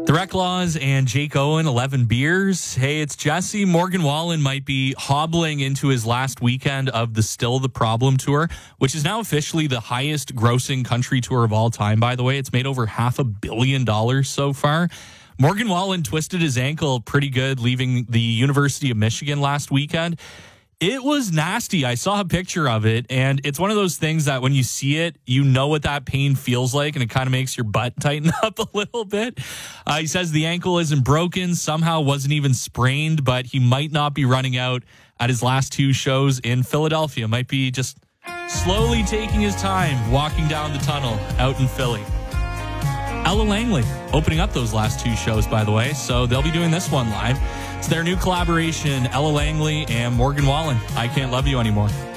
The Reclaws and Jake Owen, 11 beers. Hey, it's Jesse. Morgan Wallen might be hobbling into his last weekend of the Still the Problem tour, which is now officially the highest grossing country tour of all time, by the way. It's made over $500 million so far. Morgan Wallen twisted his ankle pretty good leaving the University of Michigan last weekend. It was nasty. I saw a picture of it, and it's one of those things that when you see it, you know what that pain feels like, and it kind of makes your butt tighten up a little bit. He says the ankle isn't broken, somehow wasn't even sprained, but he might not be running out at his last two shows in Philadelphia. Might be just slowly taking his time, walking down the tunnel out in Philly. Ella Langley opening up those last two shows, by the way, so they'll be doing this one live. It's their new collaboration, Ella Langley and Morgan Wallen. I Can't Love You Anymore.